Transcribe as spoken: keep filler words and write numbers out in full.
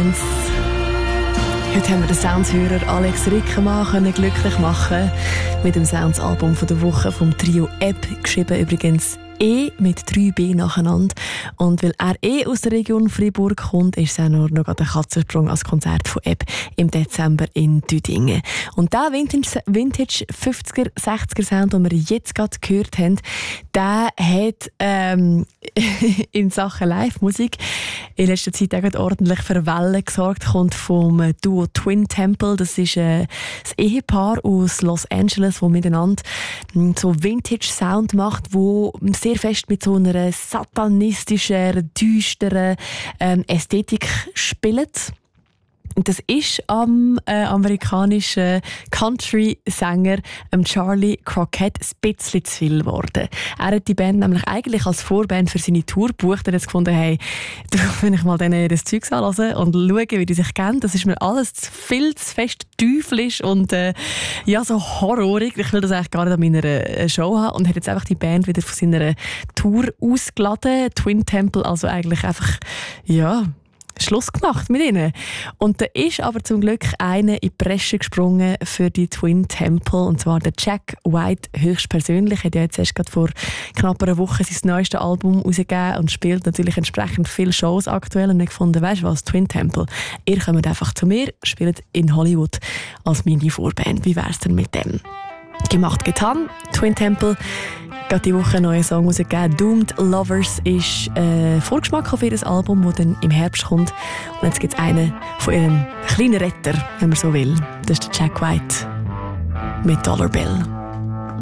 übrigens. Heute haben wir den Soundshörer Alex Rickenmann glücklich machen mit dem Sounds-Album der Woche vom Trio Ebb, geschrieben übrigens E mit drei B nacheinander. Und weil er eh aus der Region Fribourg kommt, ist es auch noch, noch ein Katzensprung als Konzert von Ebb im Dezember in Düdingen. Und der Vintage, Vintage fünfziger, sechziger Sound, den wir jetzt gerade gehört haben, der hat ähm, in Sachen Live-Musik in letzter Zeit auch ordentlich für Wellen gesorgt. Kommt vom Duo Twin Temple. Das ist äh, das Ehepaar aus Los Angeles, das miteinander so Vintage-Sound macht, wo sehr fest mit so einer satanistischen, düsteren ähm, Ästhetik spielt. Das ist am äh, amerikanischen Country-Sänger ähm, Charlie Crockett ein bisschen zu viel geworden. Er hat die Band nämlich eigentlich als Vorband für seine Tour gebucht. Er hat gefunden, hey, du, wenn ich mal denen das Zeug anhören und schaue, wie die sich kennen, das ist mir alles viel zu fest teuflisch und äh, ja, so horrorig. Ich will das eigentlich gar nicht an meiner äh, Show haben und hat jetzt einfach die Band wieder von seiner Tour ausgeladen. Twin Temple, also eigentlich einfach, ja, Schluss gemacht mit ihnen. Und da ist aber zum Glück einer in die Bresche gesprungen für die Twin Temple, und zwar der Jack White höchstpersönlich. Er hat ja jetzt erst gerade vor knapp einer Woche sein neuestes Album rausgegeben und spielt natürlich entsprechend viele Shows aktuell. Und ich gefunden, weißt du was, Twin Temple, ihr kommt einfach zu mir, spielt in Hollywood als meine Vorband. Wie wär's denn mit dem? Gemacht, getan. Twin Temple gerade die Woche einen neuen Song rausgegeben. Doomed Lovers ist äh, Vorgeschmack auf ihr Album, das dann im Herbst kommt. Und jetzt gibt es einen von ihren kleinen Retter, wenn man so will. Das ist der Jack White mit Dollar Bill.